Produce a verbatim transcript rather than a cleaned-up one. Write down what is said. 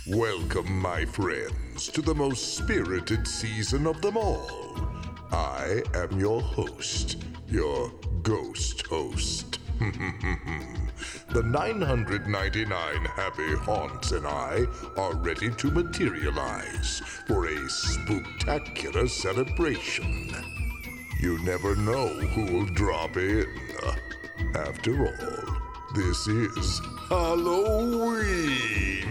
Welcome, my friends, to the most spirited season of them all. I am your host, your ghost host. The nine hundred ninety-nine happy haunts and I are ready to materialize for a spooktacular celebration. You never know who will drop in. After all, this is Halloween.